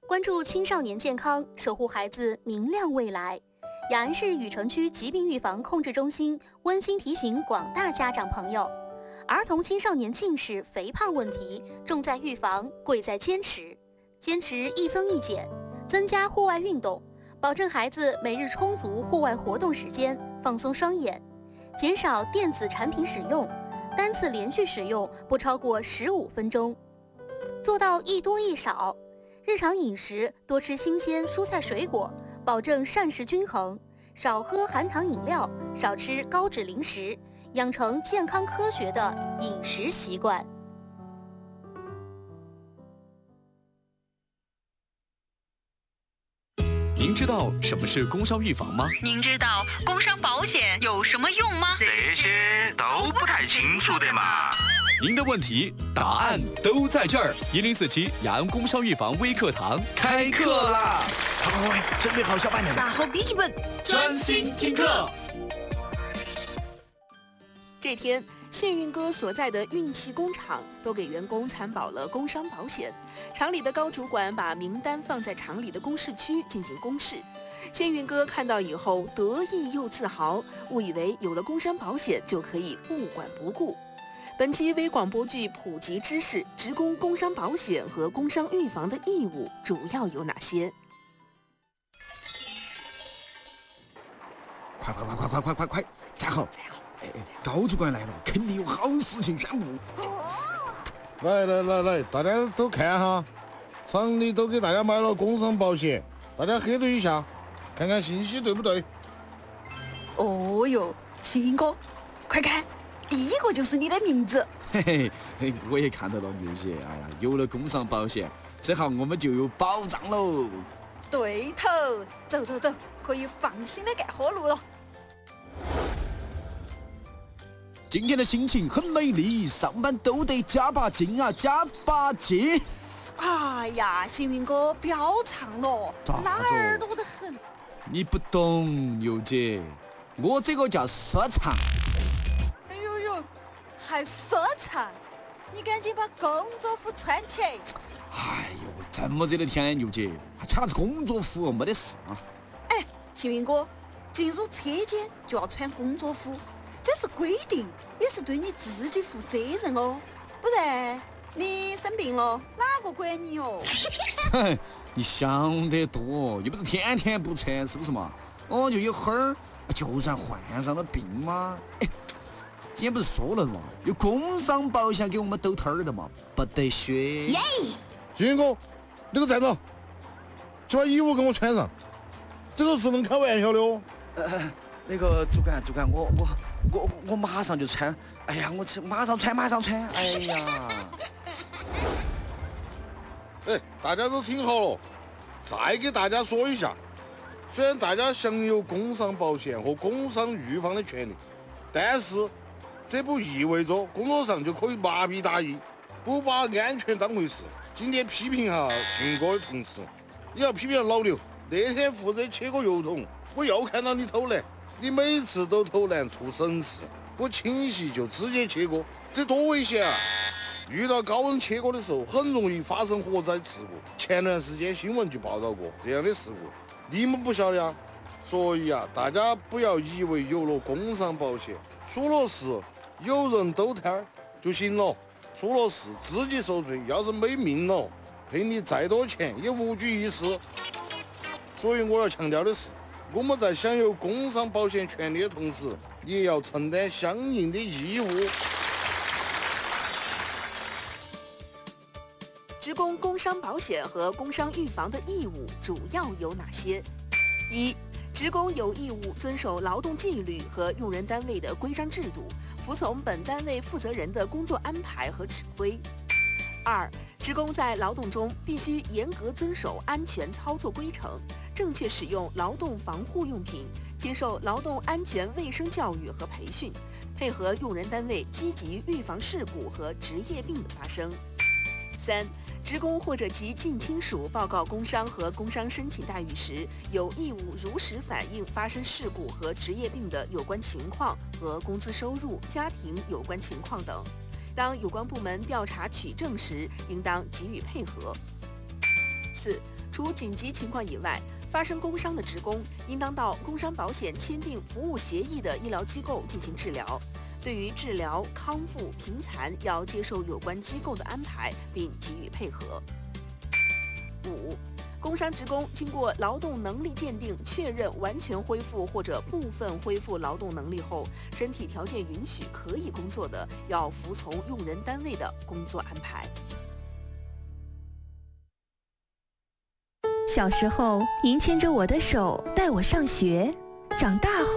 关注青少年健康，守护孩子明亮未来。雅安市禹城区疾病预防控制中心温馨提醒广大家长朋友，儿童青少年近视、肥胖问题重在预防，贵在坚持。坚持一增一减，增加户外运动，保证孩子每日充足户外活动时间，放松双眼，减少电子产品使用，单次连续使用不超过15分钟，做到一多一少。日常饮食多吃新鲜蔬菜水果，保证膳食均衡，少喝含糖饮料，少吃高脂零食，养成健康科学的饮食习惯。 您知道什么是工伤预防吗？ 您知道工伤保险有什么用吗？ 这些都不太清楚的嘛。 您的问题答案都在这儿。1047雅安工伤预防微课堂开课啦！ 快，准备好小板凳， 拿好笔记本， 专心听课。 这天，幸运哥所在的运气工厂都给员工参保了工伤保险。厂里的高主管把名单放在厂里的公示区进行公示。幸运哥看到以后得意又自豪，误以为有了工伤保险就可以不管不顾。本期微广播剧普及知识，职工工伤保险和工伤预防的义务主要有哪些？ 快！站好！高主管来了，肯定有好事情宣布。 来，大家都看哈，厂里都给大家买了工伤保险，大家核对一下，看看信息对不对。 哦哟，幸运哥，快看，第一个就是你的名字。 嘿，我也看到了牛姐，哎呀，有了工伤保险，这下我们就有保障喽。 对头，走，可以放心的干活路了。 今天的心情很美丽，上班都得加把劲啊，加把劲！ 哎呀，幸运哥不要唱了，拉耳朵得很。 你不懂，牛姐，我这个叫说唱。 哎呦，还说唱？你赶紧把工作服穿起。 哎呦，这么热的天，牛姐还穿啥子工作服？没得事啊。 哎，幸运哥，进入车间就要穿工作服。这是规定，也是对你自己负责任哦，不然你生病了哪个管你哦？ 哼，你想得多，又不是天天不穿，是不是嘛？哦，就一会儿，就算患上了病嘛。哎，今天不是说了嘛，有工伤保险给我们兜摊儿的嘛，不得血。 耶！ 幸运哥，你给我站着，去把衣服给我穿上，这个是能开玩笑的哦。 那个主管，我马上就穿。哎呀，马上穿。哎呀， 大家都听好了，再给大家说一下，虽然大家享有工伤保险和工伤预防的权利，但是这不意味着工作上就可以麻痹大意，不把安全当回事。今天批评下幸运哥的同事，也要批评老刘，那天负责切个油桶，我又看到你偷懒。你每次都偷懒图省事，不清洗就直接切割，这多危险啊！遇到高温切割的时候，很容易发生火灾事故。前段时间新闻就报道过这样的事故，你们不晓得啊？所以啊，大家不要以为有了工伤保险，出了事有人兜摊儿就行了，出了事自己受罪，要是没命了，赔你再多钱也无济于事。所以我要强调的是，我们在享有工伤保险权利的同时，也要承担相应的义务。 职工工伤保险和工伤预防的义务主要有哪些？一、职工有义务遵守劳动纪律和用人单位的规章制度，服从本单位负责人的工作安排和指挥。二、职工在劳动中必须严格遵守安全操作规程，正确使用劳动防护用品，接受劳动安全卫生教育和培训，配合用人单位积极预防事故和职业病的发生。三、职工或者其近亲属报告工伤和工伤申请待遇时，有义务如实反映发生事故和职业病的有关情况和工资收入、家庭有关情况等。当有关部门调查取证时，应当给予配合。四、 除紧急情况以外，发生工伤的职工应当到工伤保险签订服务协议的医疗机构进行治疗。对于治疗、康复、评残，要接受有关机构的安排，并给予配合。5. 工伤职工经过劳动能力鉴定确认完全恢复或者部分恢复劳动能力后，身体条件允许可以工作的，要服从用人单位的工作安排。 小时候，您牵着我的手带我上学，长大后